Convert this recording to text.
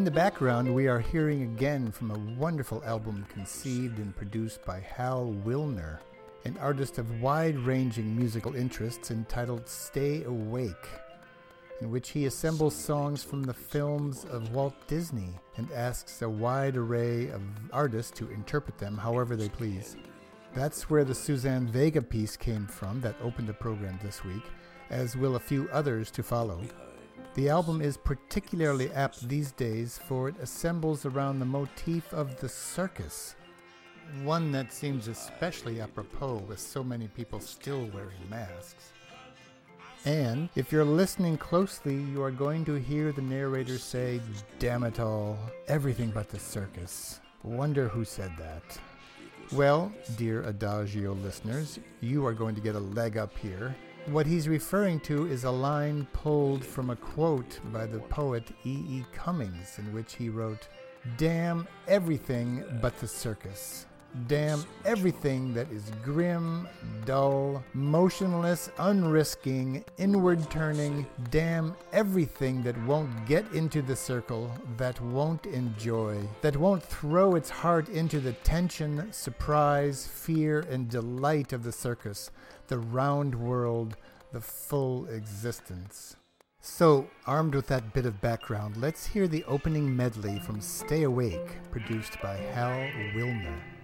In the background, we are hearing again from a wonderful album conceived and produced by Hal Willner, an artist of wide-ranging musical interests, entitled Stay Awake, in which he assembles songs from the films of Walt Disney and asks a wide array of artists to interpret them however they please. That's where the Suzanne Vega piece came from that opened the program this week, as will a few others to follow. The album is particularly apt these days, for it assembles around the motif of the circus, one that seems especially apropos with so many people still wearing masks. And if you're listening closely, you are going to hear the narrator say, "Damn it all, everything but the circus." Wonder who said that. Well, dear Adagio listeners, you are going to get a leg up here. What he's referring to is a line pulled from a quote by the poet E.E. Cummings, in which he wrote, "Damn everything but the circus. Damn everything that is grim, dull, motionless, unrisking, inward-turning. Damn everything that won't get into the circle, that won't enjoy, that won't throw its heart into the tension, surprise, fear, and delight of the circus, the round world, the full existence." So, armed with that bit of background, let's hear the opening medley from Stay Awake, produced by Hal Willner.